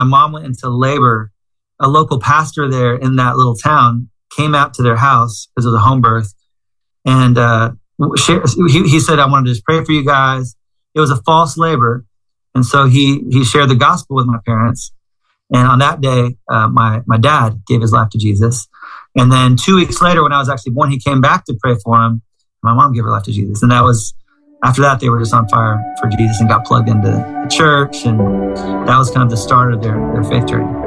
my mom went into labor, a local pastor there in that little town came out to their house because of the home birth. And he said, I wanted to just pray for you guys. It was a false labor. And so he shared the gospel with my parents. And on that day, my dad gave his life to Jesus. And then 2 weeks later, when I was actually born, he came back to pray for him. My mom gave her life to Jesus. And after that, they were just on fire for Jesus and got plugged into the church. And that was kind of the start of their faith journey.